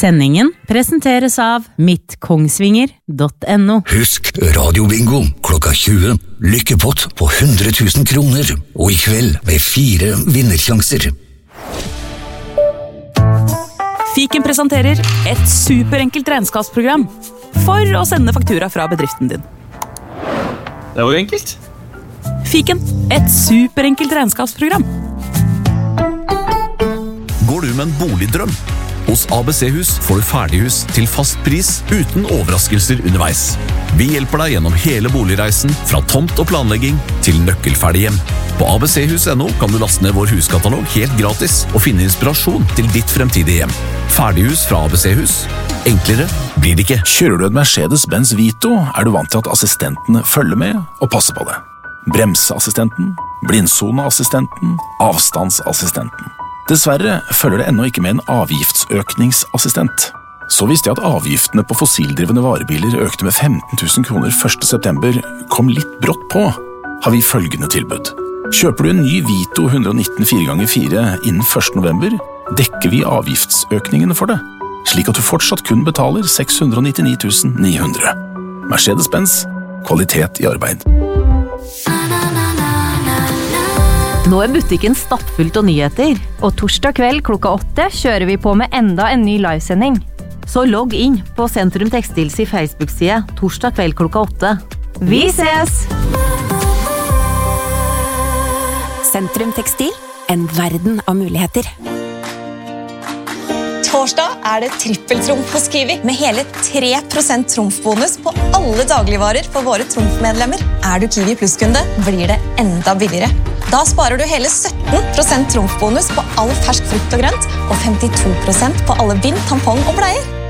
Sendingen presenteres av mittkongsvinger.no. Husk radiobingo klokka 20. Lykkepott på 100 000 kroner. Og i kveld med 4 vinnersjanser. Fiken presenterer et superenkelt regnskapsprogram for å sende faktura fra bedriften din. Det var jo enkelt. Fiken, et superenkelt regnskapsprogram. Går du med en boligdrøm? Hos ABC-hus får du ferdighus til fast pris uten overraskelser underveis. Vi hjelper deg gjennom hele boligreisen fra tomt og planlegging til nøkkelferdig hjem. På abchus.no kan du laste ned vår huskatalog helt gratis og finne inspirasjon til ditt fremtidige hjem. Ferdighus fra ABC-hus. Enklere blir det ikke. Kjører du et Mercedes-Benz Vito, er du vant til at assistentene følger med og passer på det. Bremseassistenten, blindsoneassistenten, avstandsassistenten. Dessverre følger det ennå ikke med en avgiftsøkningsassistent. Så visste jeg at avgiftene på fossildrivende varebiler økte med 15 000 kroner 1. september kom litt brått på, har vi følgende tilbud. Kjøper du en ny Vito 119 4x4 innen 1. november, dekker vi avgiftsøkningene for det, slik at du fortsatt kun betaler 699 900. Mercedes-Benz, kvalitet i arbeid. Nå er butikken stappfullt av nyheter, og torsdag kveld klokka 8 kjører vi på med enda en ny livesending. Så logg inn på Sentrum Textils i Facebook-side torsdag kveld klokka 8. Vi ses! Sentrum Textil, en verden av muligheter. Torsdag er det trippeltrumf på Kiwi med hele 3% trumfbonus på alle dagligvarer for våre trumfmedlemmer. Er du Kiwi Plus-kunde, blir det enda billigere. Da sparer du hele 17% trumfbonus på all fersk frukt og grønt og 52% på alle bind, tampong og bleier.